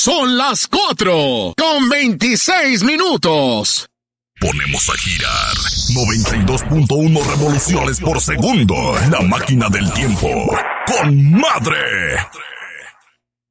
Son las 4:26. Ponemos a girar 92.1 revoluciones por segundo. La máquina del tiempo. ¡Con madre!